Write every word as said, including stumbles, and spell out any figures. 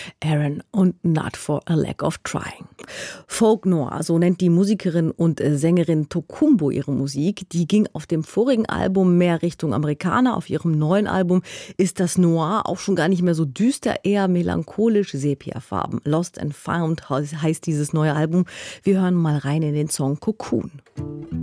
Aaron und Not for a Lack of Trying. Folk Noir, so nennt die Musikerin und Sängerin Tokumbo ihre Musik. Die ging auf dem vorigen Album mehr Richtung Amerikaner. Auf ihrem neuen Album ist das Noir auch schon gar nicht mehr so düster, eher melancholisch, sepiafarben. Lost and Found heißt dieses neue Album. Wir hören mal rein in den Song Cocoon.